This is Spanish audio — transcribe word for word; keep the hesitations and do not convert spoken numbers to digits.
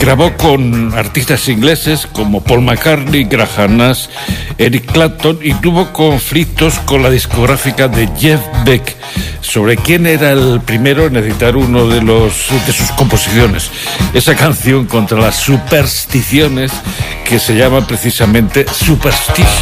grabó con artistas ingleses como Paul McCartney, Graham Nash, Eric Clapton, y tuvo conflictos con la discográfica de Jeff Beck sobre quién era el primero en editar uno de los de sus composiciones. Esa canción contra las supersticiones que se llama precisamente Superstition.